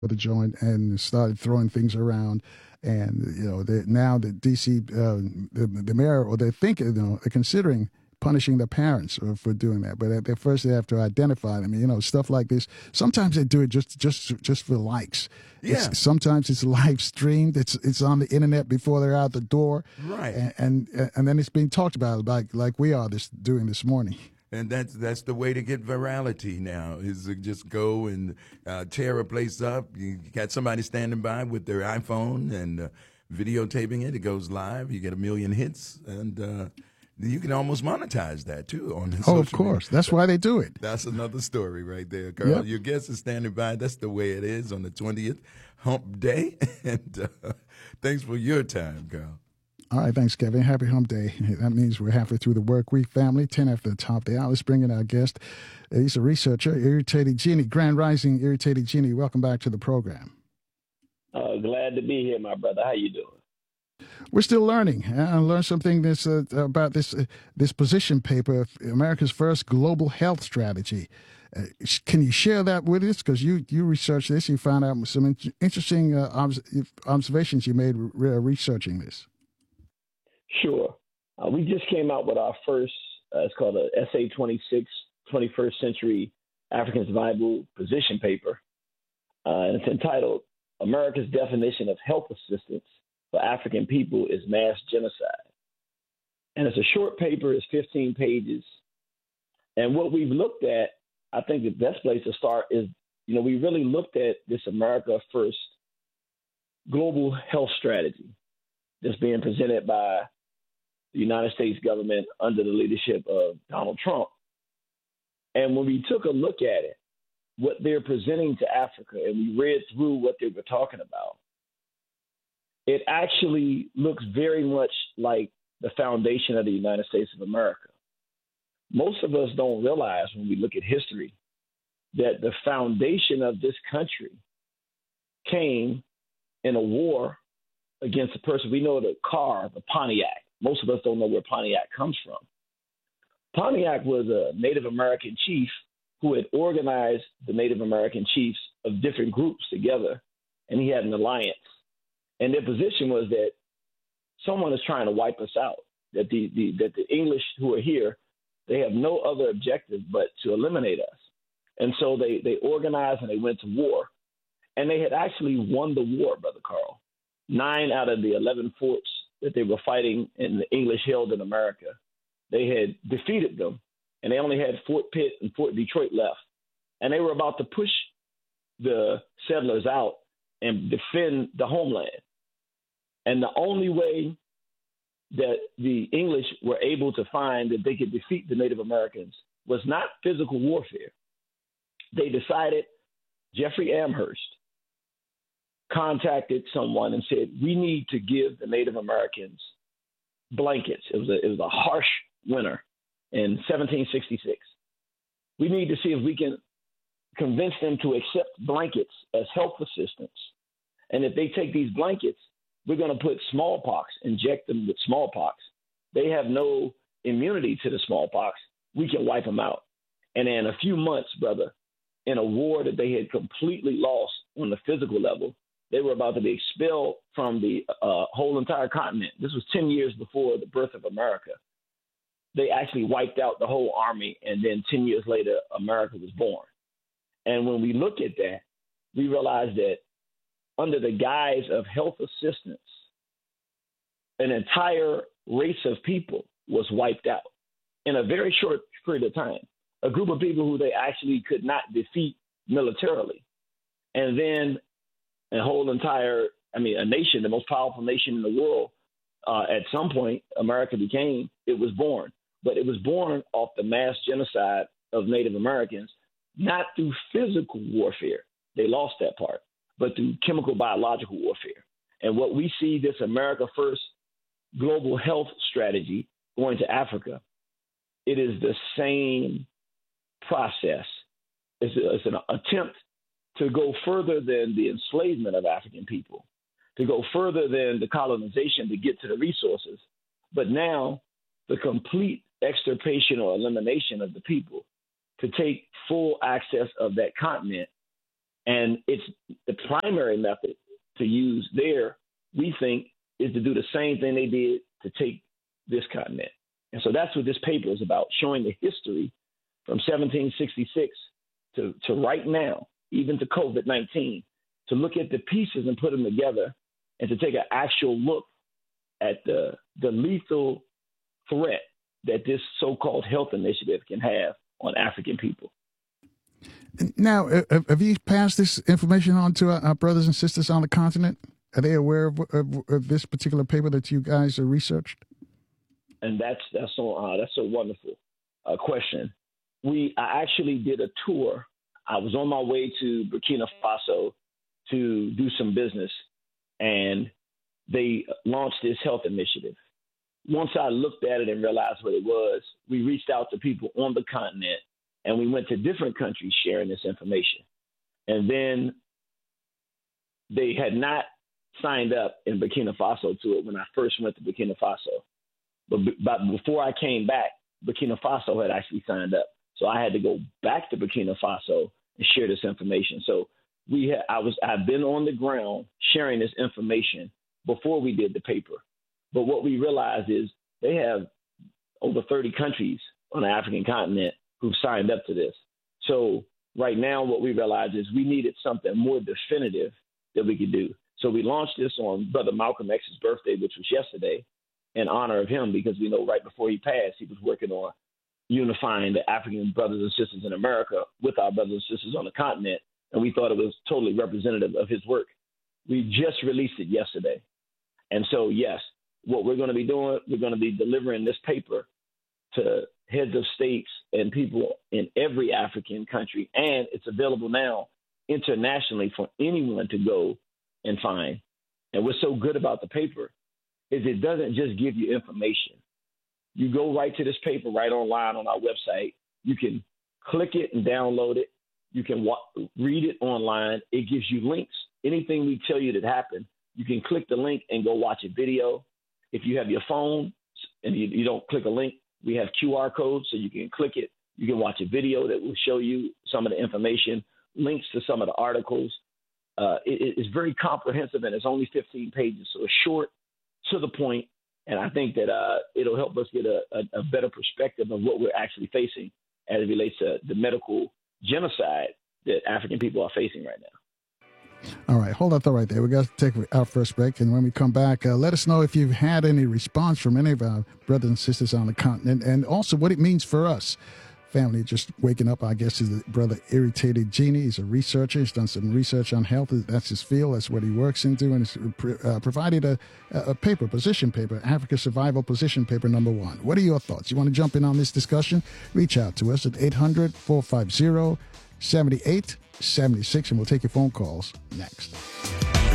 the joint and started throwing things around. And now the DC, the mayor, or they're thinking, they're considering punishing the parents for doing that. But at first, they have to identify them. Stuff like this. Sometimes they do it just for likes. Yeah. Sometimes it's live streamed. It's on the internet before they're out the door. Right. And then it's being talked about like we are doing this morning. And that's the way to get virality now, is to just go and tear a place up. You got somebody standing by with their iPhone and videotaping it. It goes live. You get 1 million hits, and you can almost monetize that too on social of course. media. That's why they do it. That's another story right there, Carl. Yep. Your guest is standing by. That's the way it is on the 20th, Hump Day. And thanks for your time, Carl. All right, thanks, Kevin. Happy Hump Day. That means we're halfway through the work week, family. 10 after the top of the hour. Let's bring in our guest. He's a researcher, Irritated Genie, Grand Rising Irritated Genie. Welcome back to the program. Glad to be here, my brother. How you doing? We're still learning. I learned something about this position paper, America's First Global Health Strategy. Can you share that with us? Because you researched this. You found out some interesting observations you made researching this. Sure. We just came out with our first, it's called a SA 26, 21st Century African Survival Position Paper. And it's entitled, America's Definition of Health Assistance for African People is Mass Genocide. And it's a short paper, it's 15 pages. And what we've looked at, I think the best place to start is, we really looked at this America First Global Health Strategy that's being presented by the United States government under the leadership of Donald Trump. And when we took a look at it, what they're presenting to Africa, and we read through what they were talking about, it actually looks very much like the foundation of the United States of America. Most of us don't realize when we look at history that the foundation of this country came in a war against a person. We know the car, the Pontiac. Most of us don't know where Pontiac comes from. Pontiac was a Native American chief who had organized the Native American chiefs of different groups together, and he had an alliance. And their position was that someone is trying to wipe us out, that the English who are here, they have no other objective but to eliminate us. And so they organized and they went to war. And they had actually won the war, Brother Carl. 9 out of the 11 forts that they were fighting in the English held in America, they had defeated them, and they only had Fort Pitt and Fort Detroit left. And they were about to push the settlers out and defend the homeland. And the only way that the English were able to find that they could defeat the Native Americans was not physical warfare. They decided, Jeffrey Amherst contacted someone and said, we need to give the Native Americans blankets. It was a harsh winter in 1766. We need to see if we can convince them to accept blankets as health assistance. And if they take these blankets, we're going to put smallpox, inject them with smallpox. They have no immunity to the smallpox. We can wipe them out. And in a few months, brother, in a war that they had completely lost on the physical level, they were about to be expelled from the whole entire continent. This was 10 years before the birth of America. They actually wiped out the whole army, and then 10 years later, America was born. And when we look at that, we realize that under the guise of health assistance, an entire race of people was wiped out in a very short period of time. A group of people who they actually could not defeat militarily. And then a nation, the most powerful nation in the world, at some point, America it was born. But it was born off the mass genocide of Native Americans, not through physical warfare. They lost that part, but through chemical biological warfare. And what we see this America First global health strategy going to Africa, it is the same process. It's an attempt to go further than the enslavement of African people, to go further than the colonization to get to the resources, but now the complete extirpation or elimination of the people, to take full access of that continent And it's the primary method to use there, we think, is to do the same thing they did to take this continent. And so that's what this paper is about, showing the history from 1766 to right now, even to COVID-19, to look at the pieces and put them together and to take an actual look at the lethal threat that this so-called health initiative can have on African people. Now, have you passed this information on to our brothers and sisters on the continent? Are they aware of this particular paper that you guys have researched? And that's a wonderful question. I actually did a tour. I was on my way to Burkina Faso to do some business, and they launched this health initiative. Once I looked at it and realized what it was, we reached out to people on the continent, and we went to different countries sharing this information. And then they had not signed up in Burkina Faso to it when I first went to Burkina Faso. But before I came back, Burkina Faso had actually signed up. So I had to go back to Burkina Faso and share this information. So I've been on the ground sharing this information before we did the paper. But what we realized is they have over 30 countries on the African continent who've signed up to this. So right now what we realized is we needed something more definitive that we could do. So we launched this on Brother Malcolm X's birthday, which was yesterday, in honor of him, because we know right before he passed, he was working on unifying the African brothers and sisters in America with our brothers and sisters on the continent. And we thought it was totally representative of his work. We just released it yesterday. And so, yes, what we're going to be doing, we're going to be delivering this paper to heads of states and people in every African country. And it's available now internationally for anyone to go and find. And what's so good about the paper is it doesn't just give you information. You go right to this paper right online on our website. You can click it and download it. You can read it online. It gives you links. Anything we tell you that happened, you can click the link and go watch a video. If you have your phone and you don't click a link, we have QR codes, so you can click it. You can watch a video that will show you some of the information, links to some of the articles. It is very comprehensive, and it's only 15 pages, so it's short, to the point, and I think that it'll help us get a better perspective of what we're actually facing as it relates to the medical genocide that African people are facing right now. All right, hold that thought right there. We got to take our first break, and when we come back, let us know if you've had any response from any of our brothers and sisters on the continent, and also what it means for us. Family just waking up, I guess, is the brother Irritated Genie. He's a researcher. He's done some research on health. That's his field. That's what he works into. And he's provided a paper, position paper, Africa Survival Position Paper #1. What are your thoughts? You want to jump in on this discussion? Reach out to us at 800-450-7876, and we'll take your phone calls next.